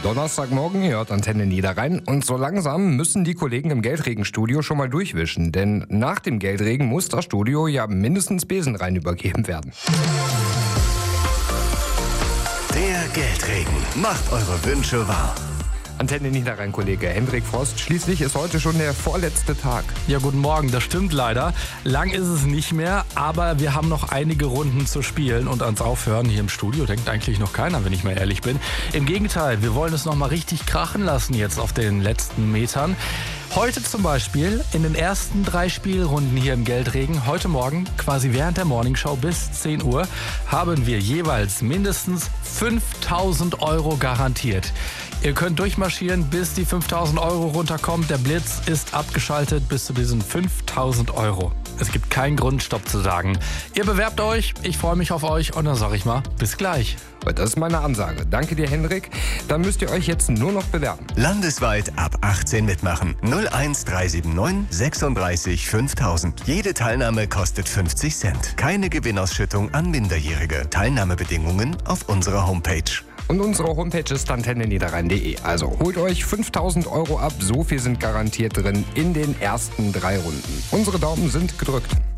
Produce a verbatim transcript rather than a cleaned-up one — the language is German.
Donnerstagmorgen, ihr hört Antenne Niederrhein und so langsam müssen die Kollegen im Geldregenstudio schon mal durchwischen, denn nach dem Geldregen muss das Studio ja mindestens Besenrein übergeben werden. Der Geldregen macht eure Wünsche wahr. Antenne Niederrhein-Kollege Hendrik Frost, schließlich ist heute schon der vorletzte Tag. Ja, guten Morgen, das stimmt leider. Lang ist es nicht mehr, aber wir haben noch einige Runden zu spielen und ans Aufhören hier im Studio denkt eigentlich noch keiner, wenn ich mal ehrlich bin. Im Gegenteil, wir wollen es noch mal richtig krachen lassen jetzt auf den letzten Metern. Heute zum Beispiel in den ersten drei Spielrunden hier im Geldregen, heute Morgen quasi während der Morningshow bis zehn Uhr, haben wir jeweils mindestens fünftausend Euro garantiert. Ihr könnt durchmarschieren, bis die fünftausend Euro runterkommt. Der Blitz ist abgeschaltet bis zu diesen fünftausend Euro. Es gibt keinen Grund, Stopp zu sagen. Ihr bewerbt euch, ich freue mich auf euch und dann sage ich mal, bis gleich. Das ist meine Ansage. Danke dir, Hendrik. Dann müsst ihr euch jetzt nur noch bewerben. Landesweit ab achtzehn mitmachen. null eins drei sieben neun sechsunddreißig fünftausend. Jede Teilnahme kostet fünfzig Cent. Keine Gewinnausschüttung an Minderjährige. Teilnahmebedingungen auf unserer Homepage. Und unsere Homepage ist antenne niederrhein punkt de. Also holt euch fünftausend Euro ab. So viel sind garantiert drin in den ersten drei Runden. Unsere Daumen sind gedrückt.